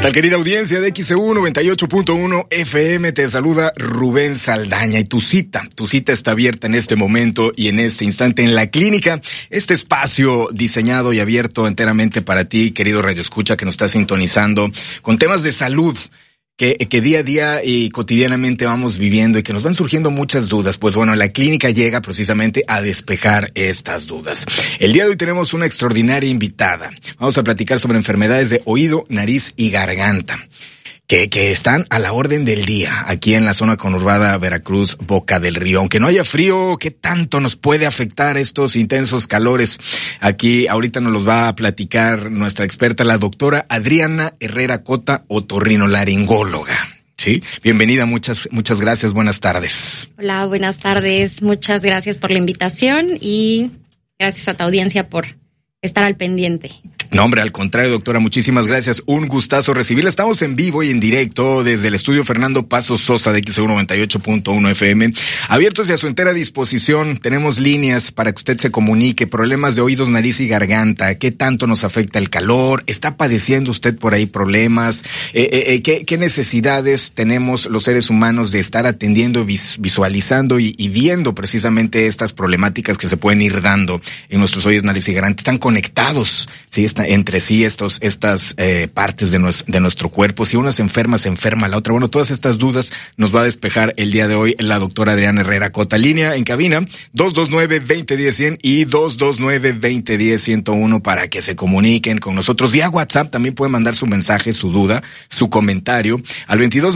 tal, querida audiencia de XEU 98.1 FM? Te saluda Rubén Saldaña y tu cita está abierta en este momento y en este instante en la clínica. Este espacio diseñado y abierto enteramente para ti, querido radioescucha, que nos está sintonizando con temas de salud que día a día y cotidianamente vamos viviendo y que nos van surgiendo muchas dudas. Pues bueno, la clínica llega precisamente a despejar estas dudas. El día de hoy tenemos una extraordinaria invitada. Vamos a platicar sobre enfermedades de oído, nariz y garganta, que están a la orden del día aquí en la zona conurbada Veracruz, Boca del Río. Aunque no haya frío, ¿qué tanto nos puede afectar estos intensos calores? Aquí ahorita nos los va a platicar nuestra experta, la doctora Adriana Herrera Cota, otorrinolaringóloga. Sí, bienvenida, muchas gracias, buenas tardes. Hola, buenas tardes, muchas gracias por la invitación y gracias a tu audiencia por estar al pendiente. No, hombre, al contrario, doctora, muchísimas gracias. Un gustazo recibirla. Estamos en vivo y en directo desde el estudio Fernando Paso Sosa de XEU 98.1 FM. Abiertos y a su entera disposición. Tenemos líneas para que usted se comunique. Problemas de oídos, nariz y garganta. ¿Qué tanto nos afecta el calor? ¿Está padeciendo usted por ahí problemas? ¿Qué necesidades tenemos los seres humanos de estar atendiendo, visualizando y viendo precisamente estas problemáticas que se pueden ir dando en nuestros oídos, nariz y garganta? Están conectados, sí, entre sí estas partes de nuestro cuerpo. Si una se enferma la otra. Bueno, todas estas dudas nos va a despejar el día de hoy la doctora Adriana Herrera Cota. Línea en cabina 229-2010-100 y 229-2010-101 para que se comuniquen con nosotros. Vía WhatsApp también pueden mandar su mensaje, su duda, su comentario al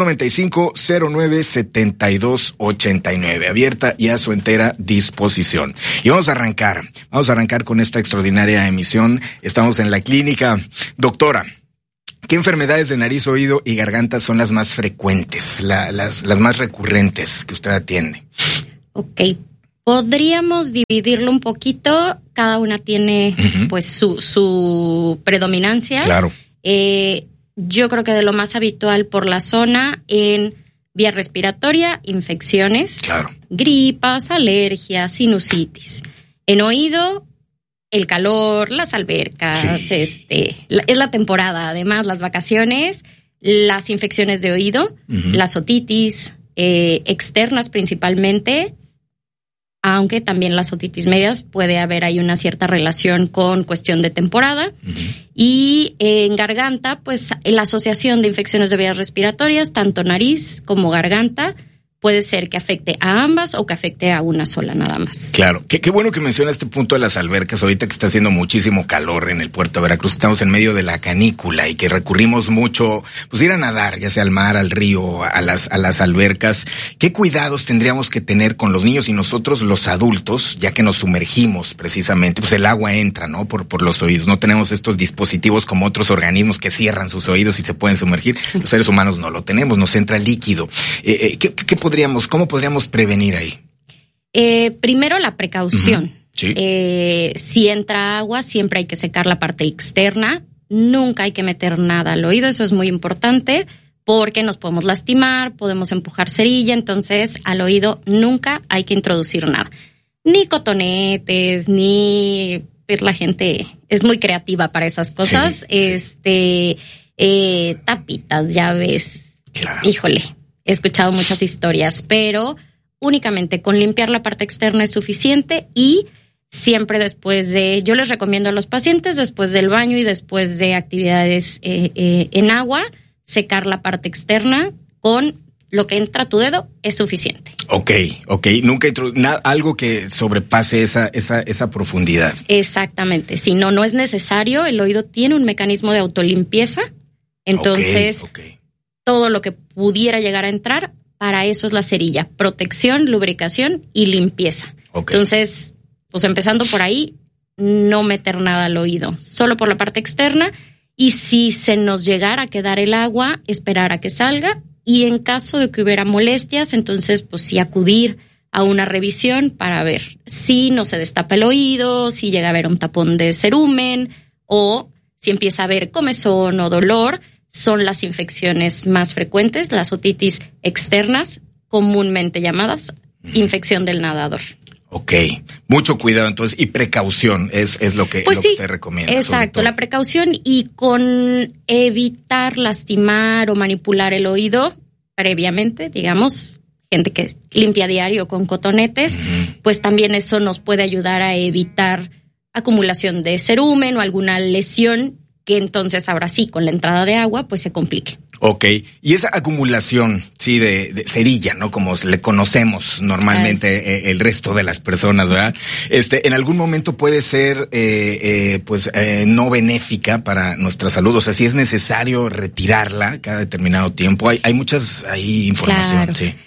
2295-097289. Abierta y a su entera disposición. Y vamos a arrancar con esta extraordinaria emisión. Estamos en la clínica. Doctora, ¿qué enfermedades de nariz, oído y garganta son las más frecuentes, las más recurrentes que usted atiende? Ok, podríamos dividirlo un poquito. Cada una tiene pues su predominancia. Claro. Yo creo que de lo más habitual por la zona en vía respiratoria, infecciones, claro, gripas, alergias, sinusitis. En oído, el calor, las albercas, sí, es la temporada, además las vacaciones, las infecciones de oído, las otitis externas principalmente, aunque también las otitis medias puede haber ahí una cierta relación con cuestión de temporada. Y en garganta, pues la asociación de infecciones de vías respiratorias, tanto nariz como garganta, puede ser que afecte a ambas o que afecte a una sola nada más. Claro. Qué bueno que menciona este punto de las albercas. Ahorita que está haciendo muchísimo calor en el puerto de Veracruz, estamos en medio de la canícula y que recurrimos mucho, pues ir a nadar, ya sea al mar, al río, a las albercas. ¿Qué cuidados tendríamos que tener con los niños y nosotros los adultos, ya que nos sumergimos precisamente? Pues el agua entra, ¿no? Por los oídos. No tenemos estos dispositivos como otros organismos que cierran sus oídos y se pueden sumergir. Los seres humanos no lo tenemos, nos entra líquido. ¿Cómo podríamos prevenir ahí? Primero la precaución. Sí. Si entra agua, siempre hay que secar la parte externa. Nunca hay que meter nada al oído, eso es muy importante, porque nos podemos lastimar, podemos empujar cerilla, entonces al oído nunca hay que introducir nada. Ni cotonetes, ni... Pues la gente es muy creativa para esas cosas. Sí. Tapitas, llaves. Claro. Híjole. He escuchado muchas historias, pero únicamente con limpiar la parte externa es suficiente y siempre yo les recomiendo a los pacientes después del baño y después de actividades en agua, secar la parte externa con lo que entra a tu dedo es suficiente. Ok. Nunca algo que sobrepase esa profundidad. Exactamente. Si no es necesario. El oído tiene un mecanismo de autolimpieza. Entonces... Okay. Todo lo que pudiera llegar a entrar, para eso es la cerilla. Protección, lubricación y limpieza. Okay. Entonces, pues empezando por ahí, no meter nada al oído, solo por la parte externa. Y si se nos llegara a quedar el agua, esperar a que salga. Y en caso de que hubiera molestias, entonces pues sí acudir a una revisión para ver si no se destapa el oído, si llega a haber un tapón de cerumen o si empieza a haber comezón o dolor. Son las infecciones más frecuentes, las otitis externas, comúnmente llamadas infección del nadador. Ok, mucho cuidado entonces y precaución es lo que, pues lo sí, que usted recomienda. Exacto, la precaución y con evitar lastimar o manipular el oído previamente, digamos, gente que limpia diario con cotonetes, pues también eso nos puede ayudar a evitar acumulación de cerumen o alguna lesión que entonces ahora sí, con la entrada de agua, pues se complique. Ok, y esa acumulación, sí, de cerilla, ¿no? Como le conocemos normalmente el resto de las personas, ¿verdad? En algún momento puede ser, no benéfica para nuestra salud. O sea, si es necesario retirarla cada determinado tiempo. Hay información, claro. Sí.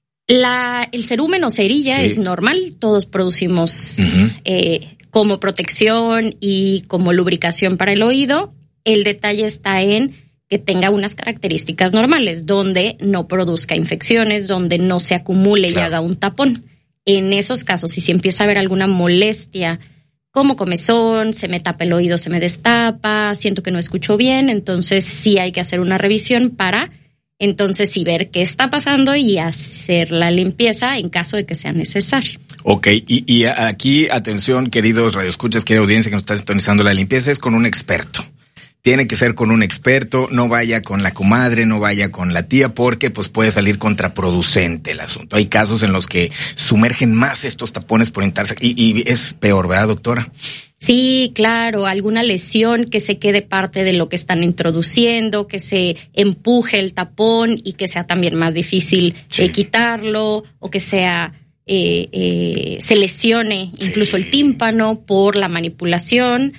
El cerumen o cerilla es normal, todos producimos como protección y como lubricación para el oído. El detalle está en que tenga unas características normales, donde no produzca infecciones, donde no se acumule y haga un tapón. En esos casos, si empieza a haber alguna molestia, como comezón, se me tapa el oído, se me destapa, siento que no escucho bien, entonces sí hay que hacer una revisión para entonces sí ver qué está pasando y hacer la limpieza en caso de que sea necesario. Ok, y aquí, atención, queridos radioescuchas, querida audiencia que nos está sintonizando, la limpieza es con un experto. Tiene que ser con un experto, no vaya con la comadre, no vaya con la tía, porque pues puede salir contraproducente el asunto. Hay casos en los que sumergen más estos tapones por untarse y es peor, ¿verdad, doctora? Sí, claro, alguna lesión que se quede parte de lo que están introduciendo, que se empuje el tapón y que sea también más difícil quitarlo, o que sea se lesione incluso el tímpano por la manipulación.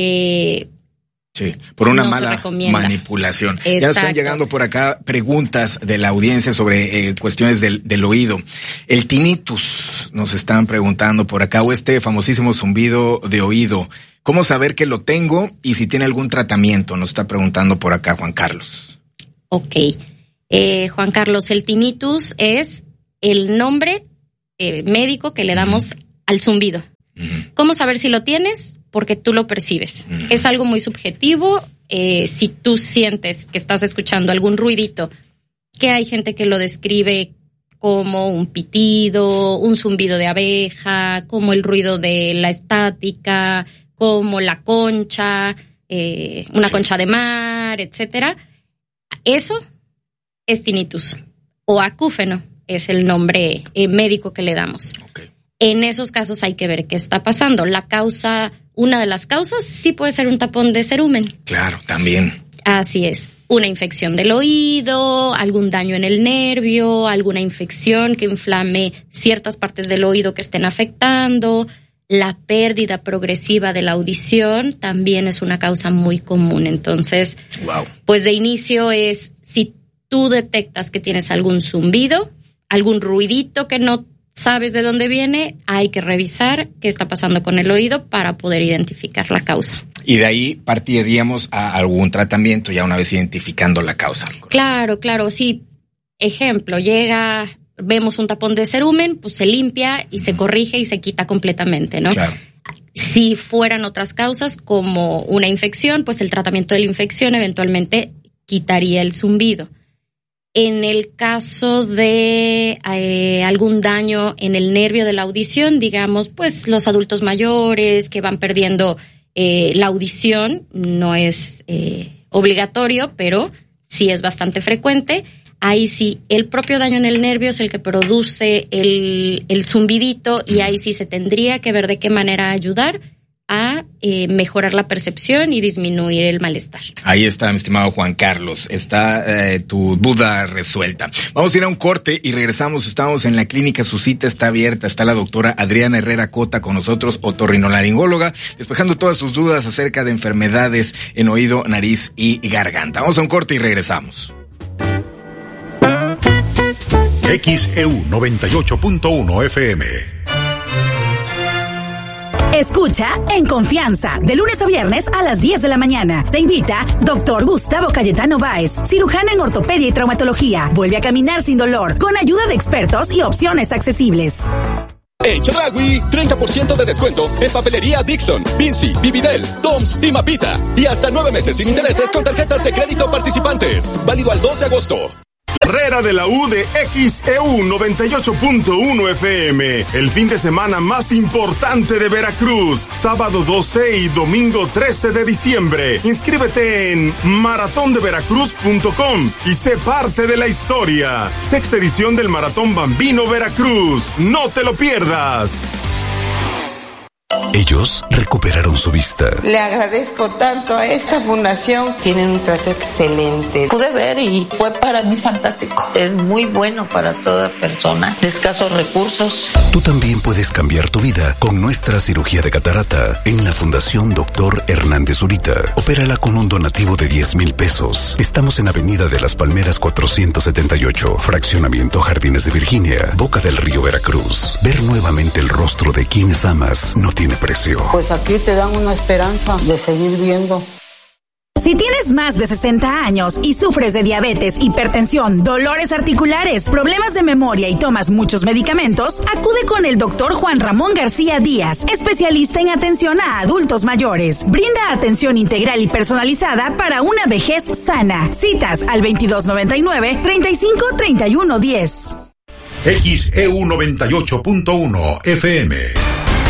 Sí, por una mala manipulación. Exacto. Ya están llegando por acá preguntas de la audiencia sobre cuestiones del oído. El tinnitus, nos están preguntando por acá, o este famosísimo zumbido de oído. ¿Cómo saber que lo tengo y si tiene algún tratamiento? Nos está preguntando por acá Juan Carlos. Ok. Juan Carlos, el tinnitus es el nombre médico que le damos al zumbido. ¿Cómo saber si lo tienes? Porque tú lo percibes. Es algo muy subjetivo. Si tú sientes que estás escuchando algún ruidito, que hay gente que lo describe como un pitido, un zumbido de abeja, como el ruido de la estática, como la concha, una concha de mar, etcétera. Eso es tinnitus. O acúfeno es el nombre médico que le damos. Okay. En esos casos hay que ver qué está pasando. Una de las causas sí puede ser un tapón de cerumen. Claro, también. Así es. Una infección del oído, algún daño en el nervio, alguna infección que inflame ciertas partes del oído que estén afectando. La pérdida progresiva de la audición también es una causa muy común. Entonces, pues de inicio es, si tú detectas que tienes algún zumbido, algún ruidito que no sabes de dónde viene, hay que revisar qué está pasando con el oído para poder identificar la causa. Y de ahí partiríamos a algún tratamiento ya una vez identificando la causa. Claro, sí. Ejemplo, vemos un tapón de cerumen, pues se limpia y se corrige y se quita completamente, ¿no? Claro. Si fueran otras causas como una infección, pues el tratamiento de la infección eventualmente quitaría el zumbido. En el caso de algún daño en el nervio de la audición, digamos, pues los adultos mayores que van perdiendo la audición, no es obligatorio, pero sí es bastante frecuente. Ahí sí, el propio daño en el nervio es el que produce el zumbidito y ahí sí se tendría que ver de qué manera ayudar a mejorar la percepción y disminuir el malestar. Ahí está, mi estimado Juan Carlos, está tu duda resuelta. Vamos a ir a un corte y regresamos. Estamos en la clínica, su cita está abierta, está la doctora Adriana Herrera Cota con nosotros, otorrinolaringóloga, despejando todas sus dudas acerca de enfermedades en oído, nariz y garganta. Vamos a un corte y regresamos. XEU 98.1 FM. Escucha En Confianza, de lunes a viernes a las 10 de la mañana. Te invita Dr. Gustavo Cayetano Báez, cirujano en ortopedia y traumatología. Vuelve a caminar sin dolor, con ayuda de expertos y opciones accesibles. En Chedraui, 30% de descuento en papelería Dixon, Vinci, Vividel, Toms y Mapita. Y hasta 9 meses sin intereses con tarjetas de crédito participantes. Válido al 2 de agosto. Carrera de la U de XEU 98.1 FM. El fin de semana más importante de Veracruz. Sábado 12 y domingo 13 de diciembre. Inscríbete en maratondeveracruz.com y sé parte de la historia. Sexta edición del Maratón Bambino Veracruz. No te lo pierdas. Ellos recuperaron su vista. Le agradezco tanto a esta fundación. Tienen un trato excelente. Pude ver y fue para mí fantástico. Es muy bueno para toda persona de escasos recursos. Tú también puedes cambiar tu vida con nuestra cirugía de catarata en la Fundación Dr. Hernández Zurita. Opérala con un donativo de 10,000 pesos. Estamos en Avenida de las Palmeras 478, Fraccionamiento Jardines de Virginia, Boca del Río, Veracruz. Ver nuevamente el rostro de quienes amas no tiene precio. Pues aquí te dan una esperanza de seguir viendo. Si tienes más de 60 años y sufres de diabetes, hipertensión, dolores articulares, problemas de memoria y tomas muchos medicamentos, acude con el Dr. Juan Ramón García Díaz, especialista en atención a adultos mayores. Brinda atención integral y personalizada para una vejez sana. Citas al 2299-353110. XEU 98.1 FM.